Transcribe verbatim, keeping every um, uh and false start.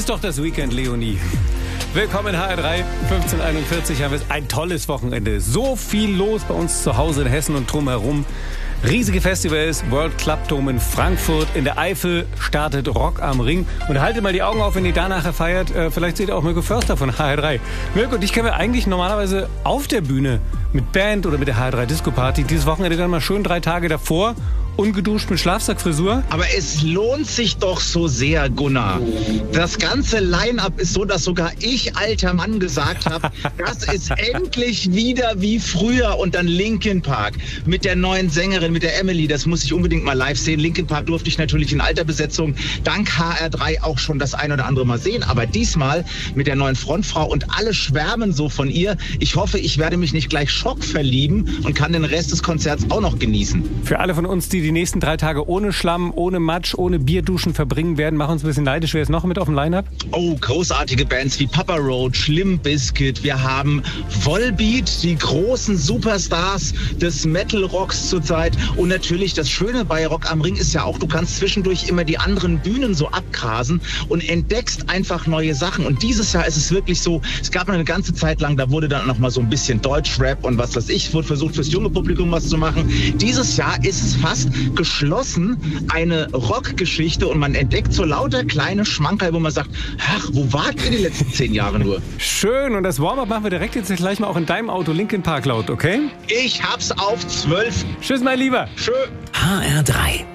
ist doch das Weekend, Leonie. Willkommen in H R drei, fünfzehn Uhr einundvierzig haben wir es. Ein tolles Wochenende. So viel los bei uns zu Hause in Hessen und drumherum. Riesige Festivals, World Club Dome in Frankfurt, in der Eifel startet Rock am Ring. Und haltet mal die Augen auf, wenn ihr da nachher feiert. Äh, vielleicht seht ihr auch Mirko Förster von H R drei. Mirko und ich kennen wir eigentlich normalerweise auf der Bühne mit Band oder mit der H R drei Disco Party. Dieses Wochenende dann mal schön drei Tage davor. Ungeduscht mit Schlafsackfrisur. Aber es lohnt sich doch so sehr, Gunnar. Das ganze Line-Up ist so, dass sogar ich, alter Mann, gesagt habe, das ist endlich wieder wie früher. Und dann Linkin Park mit der neuen Sängerin, mit der Emily. Das muss ich unbedingt mal live sehen. Linkin Park durfte ich natürlich in alter Besetzung dank H R drei auch schon das ein oder andere Mal sehen. Aber diesmal mit der neuen Frontfrau und alle schwärmen so von ihr. Ich hoffe, ich werde mich nicht gleich Schock verlieben und kann den Rest des Konzerts auch noch genießen. Für alle von uns, die die nächsten drei Tage ohne Schlamm, ohne Matsch, ohne Bierduschen verbringen werden, machen uns ein bisschen neidisch. Wer ist noch mit auf dem Line-Up? Oh, großartige Bands wie Papa Roach, Limp Bizkit. Wir haben Volbeat, die großen Superstars des Metal-Rocks zurzeit. Und natürlich das Schöne bei Rock am Ring ist ja auch, du kannst zwischendurch immer die anderen Bühnen so abgrasen und entdeckst einfach neue Sachen. Und dieses Jahr ist es wirklich so, es gab eine ganze Zeit lang, da wurde dann noch mal so ein bisschen Deutschrap und was weiß ich, wurde versucht fürs junge Publikum was zu machen. Dieses Jahr ist es fast geschlossen, eine Rockgeschichte, und man entdeckt so lauter kleine Schmankerl, wo man sagt, ach, wo wart ihr die letzten zehn Jahre nur? Schön, und das Warm-up machen wir direkt jetzt gleich mal auch in deinem Auto Linkin Park laut, okay? Ich hab's auf zwölf. Tschüss, mein Lieber. Tschö. H R drei